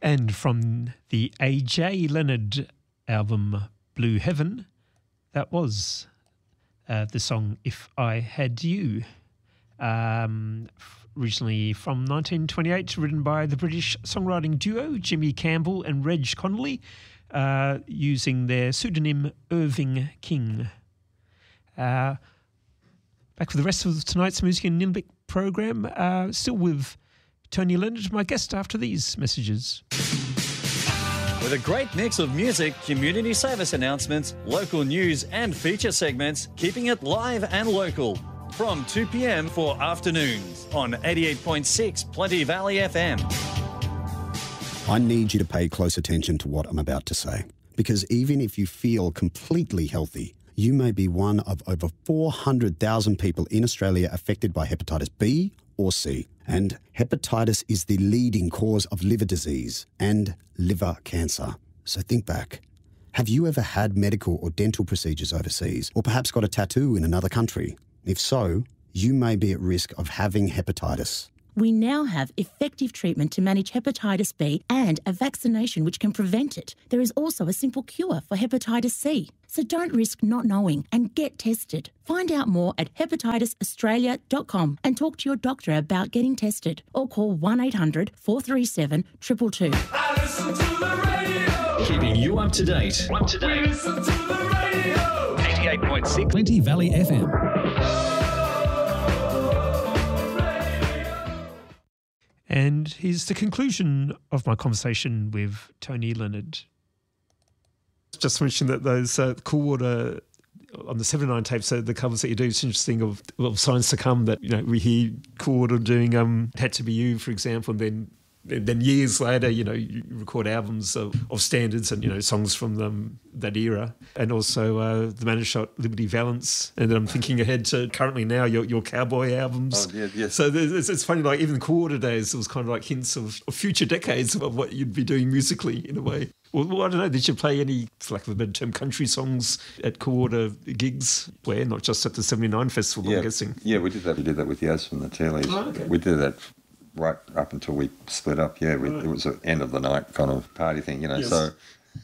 And from the A.J. Leonard album Blue Heaven, that was the song If I Had You. Originally from 1928, written by the British songwriting duo Jimmy Campbell and Reg Connolly, using their pseudonym Irving King. Back for the rest of tonight's Music in Nimbic program, still with Tony Leonard, my guest after these messages. With a great mix of music, community service announcements, local news and feature segments, keeping it live and local. From 2 p.m. for afternoons on 88.6 Plenty Valley FM. I need you to pay close attention to what I'm about to say, because even if you feel completely healthy, you may be one of over 400,000 people in Australia affected by hepatitis B or C. And hepatitis is the leading cause of liver disease and liver cancer. So think back. Have you ever had medical or dental procedures overseas, or perhaps got a tattoo in another country? If so, you may be at risk of having hepatitis. We now have effective treatment to manage hepatitis B and a vaccination which can prevent it. There is also a simple cure for hepatitis C. So don't risk not knowing and get tested. Find out more at hepatitisaustralia.com and talk to your doctor about getting tested, or call 1-800 437 222. I listen to the radio. Keeping you up to date. We listen to the radio. 88.6 Plenty Valley FM. And here's the conclusion of my conversation with Tony Leonard. Just mentioned that those Cool Water on the 79 tapes, the covers that you do, it's interesting of Signs to Come, that, you know, we hear Cool Water doing Had to Be You, for example, and then years later, you know, you record albums of standards and, you know, songs from that era. And also The Man Who Shot Liberty Valance. And then I'm thinking ahead to currently now your cowboy albums. Oh, yeah, yes. So it's funny, like even the Cool Water days, it was kind of like hints of future decades of what you'd be doing musically in a way. Well, I don't know, did you play any, for lack of a better term, country songs at Cool Water gigs? Where, not just at the 79 festival, I'm guessing. Yeah, we did that. We did that with Yaz from the Tealies. Oh, okay. We did that right up until we split up. Yeah, it was an end of the night kind of party thing, you know. Yes. So,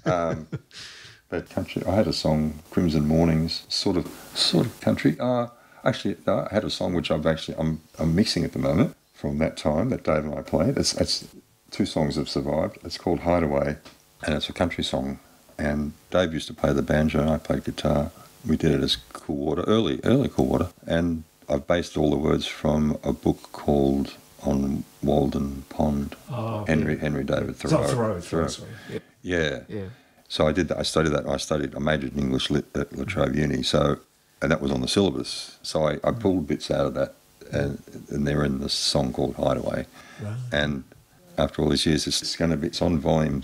but country. I had a song, Crimson Mornings, sort of country. Actually, I had a song which I'm mixing at the moment from that time that Dave and I played. It's two songs have survived. It's called Hideaway, and it's a country song. And Dave used to play the banjo, and I played guitar. We did it as Cool Water, early Cool Water, and I've based all the words from a book called On Walden Pond, Henry David Thoreau. Thoreau, sorry. Yeah. So I did that. I studied that. I majored in English lit at La Trobe Uni. So, and that was on the syllabus. So I pulled bits out of that, and they're in this song called Hideaway. Right. And after all these years, it's on volume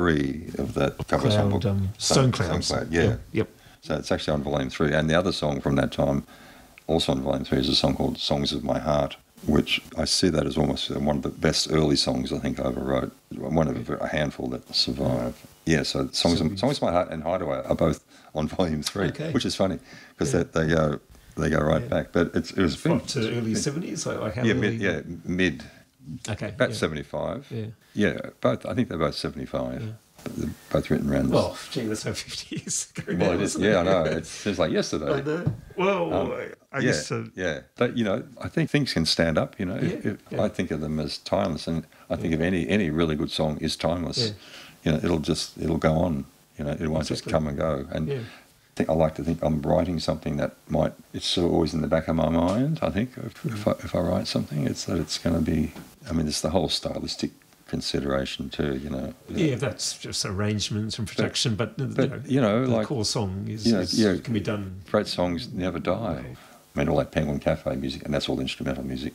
3 of that cover song book. Stone Cloud. Yeah. Yep. So it's actually on volume 3. And the other song from that time, also on volume 3, is a song called Songs of My Heart, which I see that as almost one of the best early songs I think I ever wrote. One of a handful that survived. Yeah, so Songs of My Heart and Hideaway are both on volume 3, which is funny because they go right back. But it was to early 70s, like how early? Mid. Okay. About 75. Yeah. Yeah, both. I think they're both 75. Yeah. But they're both written around this. Oh, gee, that's like 50 years ago. Well, it is. Yeah, I know. It seems like yesterday. I know. Well, I used to. Yeah, but you know, I think things can stand up. You know, I think of them as timeless, and I think of any really good song is timeless. Yeah. You know, it'll go on. You know, it won't just come and go. And I like to think I'm writing something that it's always in the back of my mind. I think if I write something, it's that it's going to be. I mean, it's the whole stylistic consideration too, you know. Yeah, that's just arrangements and production, but you know, the like core song can be done. Great songs never die. I mean, all that Penguin Cafe music, and that's all instrumental music.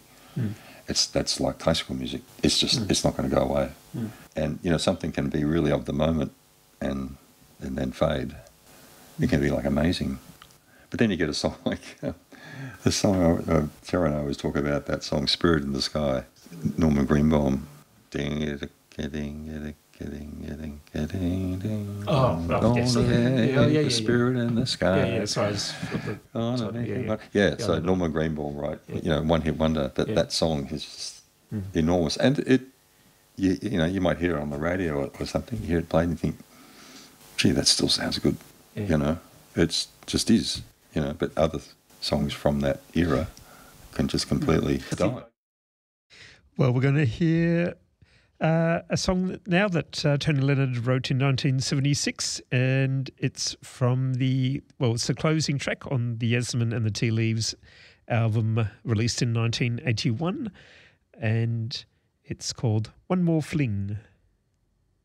That's like classical music. It's just it's not going to go away. And you know, something can be really of the moment, and then fade. It can be like amazing, but then you get a song like the song Tara and I always talk about, that song "Spirit in the Sky," Norman Greenbaum. Ding, ding. Oh, yes. The spirit in the sky. So Norman Greenbaum, right? You know, one hit wonder. That song is just enormous, and you might hear it on the radio or something. You hear it played and you think, gee, that still sounds good. Yeah. It's just is. But other songs from that era can just completely die. Well, we're going to hear a song now that Tony Leonard wrote in 1976, and it's from it's the closing track on the Yasmin and the Tea Leaves album released in 1981, and it's called One More Fling.